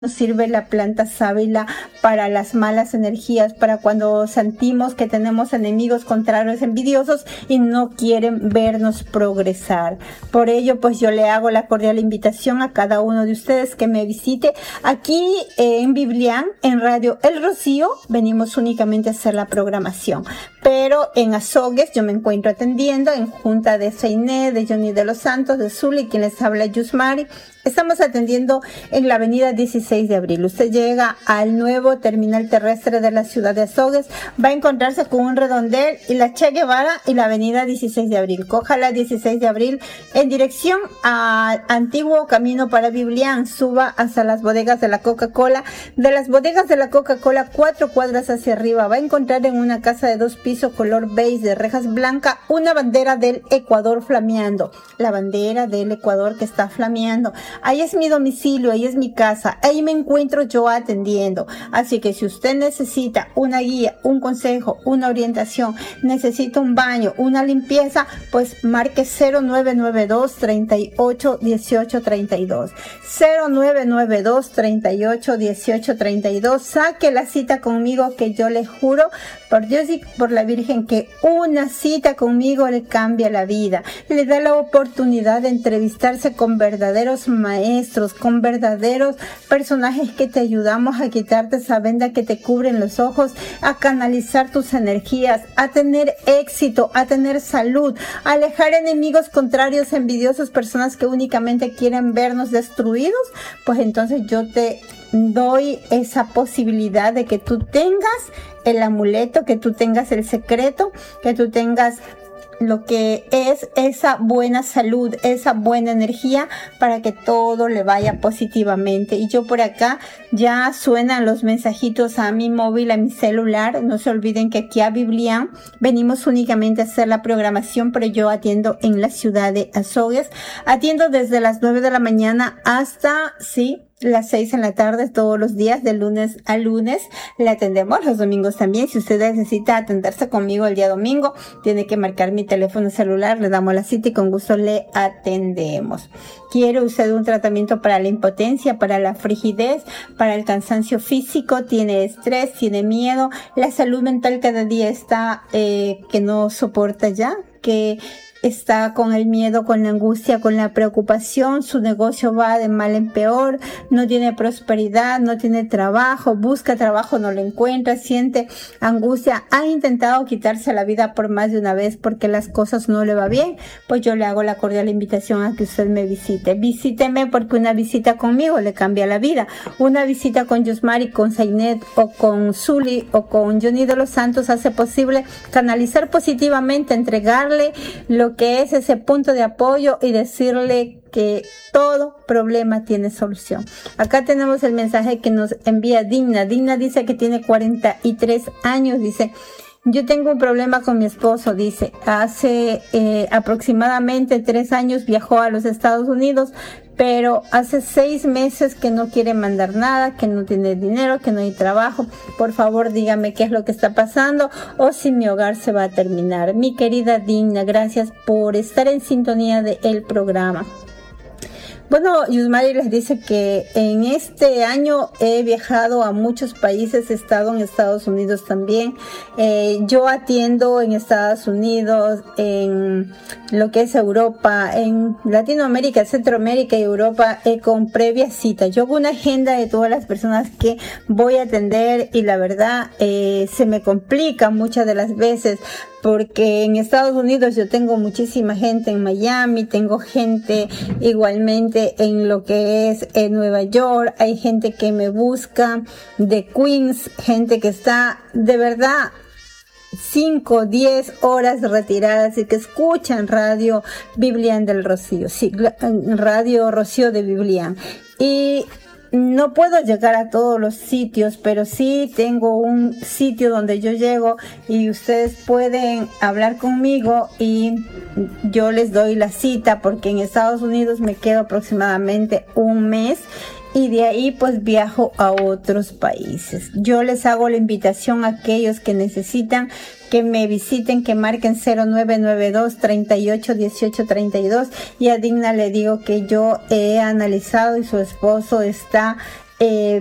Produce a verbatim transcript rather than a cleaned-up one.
Nos sirve la planta sábila para las malas energías, para cuando sentimos que tenemos enemigos contrarios envidiosos y no quieren vernos progresar. Por ello, pues yo le hago la cordial invitación a cada uno de ustedes que me visite aquí en Biblian, en Radio El Rocío. Venimos únicamente a hacer la programación, pero en Azogues yo me encuentro atendiendo en Junta de Seiné, de Johnny de los Santos, de Zuli, quien les habla Yusmari. Estamos atendiendo en la avenida dieciséis de abril. Usted llega al nuevo terminal terrestre de la ciudad de Azogues, va a encontrarse con un redondel y la Che Guevara y la avenida dieciséis de abril. Coja la dieciséis de abril en dirección al antiguo camino para Biblian. Suba hasta las bodegas de la Coca-Cola. De las bodegas de la Coca-Cola, cuatro cuadras hacia arriba, va a encontrar en una casa de dos pisos color beige de rejas blanca una bandera del Ecuador flameando. La bandera del Ecuador que está flameando. Ahí es mi domicilio, ahí es mi casa, ahí me encuentro yo atendiendo. Así que si usted necesita una guía, un consejo, una orientación, necesita un baño, una limpieza, pues marque cero nueve nueve dos, treinta y ocho, dieciocho, treinta y dos. cero nueve nueve dos, treinta y ocho, dieciocho, treinta y dos. Saque la cita conmigo, que yo le juro por Dios y por la Virgen que una cita conmigo le cambia la vida. Le da la oportunidad de entrevistarse con verdaderos maestros, con verdaderos personajes que te ayudamos a quitarte esa venda que te cubre los ojos, a canalizar tus energías, a tener éxito, a tener salud, a alejar enemigos contrarios, envidiosos, personas que únicamente quieren vernos destruidos. Pues entonces yo te doy esa posibilidad de que tú tengas el amuleto, que tú tengas el secreto, que tú tengas lo que es esa buena salud, esa buena energía para que todo le vaya positivamente. Y yo por acá ya suenan los mensajitos a mi móvil, a mi celular. No se olviden que aquí a Biblian venimos únicamente a hacer la programación, pero yo atiendo en la ciudad de Azogues. Atiendo desde las nueve de la mañana hasta, sí, las seis en la tarde todos los días, de lunes a lunes. Le atendemos los domingos también. Si usted necesita atenderse conmigo el día domingo, tiene que marcar mi teléfono celular, le damos la cita y con gusto le atendemos. ¿Quiere usted un tratamiento para la impotencia, para la frigidez, para el cansancio físico? ¿Tiene estrés? ¿Tiene miedo? La salud mental cada día está eh, que no soporta ya, que está con el miedo, con la angustia, con la preocupación, su negocio va de mal en peor, no tiene prosperidad, no tiene trabajo, busca trabajo, no lo encuentra, siente angustia, ha intentado quitarse la vida por más de una vez porque las cosas no le va bien. Pues yo le hago la cordial invitación a que usted me visite. Visíteme, porque una visita conmigo le cambia la vida. Una visita con Yusmari, con Zainet o con Zuli o con Johnny de los Santos hace posible canalizar positivamente, entregarle lo que es ese punto de apoyo y decirle que todo problema tiene solución. Acá tenemos el mensaje que nos envía Digna. Digna dice que tiene cuarenta y tres años, dice: yo tengo un problema con mi esposo, dice, hace eh, aproximadamente tres años viajó a los Estados Unidos, pero hace seis meses que no quiere mandar nada, que no tiene dinero, que no hay trabajo. Por favor, dígame qué es lo que está pasando o si mi hogar se va a terminar. Mi querida Digna, gracias por estar en sintonía del programa. Bueno, Yusmari les dice que en este año he viajado a muchos países, he estado en Estados Unidos también. Eh, yo atiendo en Estados Unidos, en lo que es Europa, en Latinoamérica, Centroamérica y Europa, eh, con previa cita. Yo hago una agenda de todas las personas que voy a atender y la verdad eh, se me complica muchas de las veces, porque en Estados Unidos yo tengo muchísima gente, en Miami tengo gente igualmente en lo que es en Nueva York, hay gente que me busca de Queens, gente que está de verdad cinco, diez horas retiradas y que escuchan Radio Biblian del Rocío, sí, Radio Rocío de Biblian. Y no puedo llegar a todos los sitios, pero sí tengo un sitio donde yo llego y ustedes pueden hablar conmigo y yo les doy la cita, porque en Estados Unidos me quedo aproximadamente un mes y de ahí pues viajo a otros países. Yo les hago la invitación a aquellos que necesitan que me visiten, que marquen cero nueve nueve dos, treinta y ocho, dieciocho, treinta y dos. Y a Digna le digo que yo he analizado y su esposo está eh,